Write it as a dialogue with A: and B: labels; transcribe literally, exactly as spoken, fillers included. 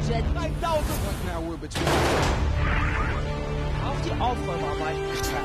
A: Jet.
B: dreitausend!
C: What now will between
A: Auf die Aufräumarbeit.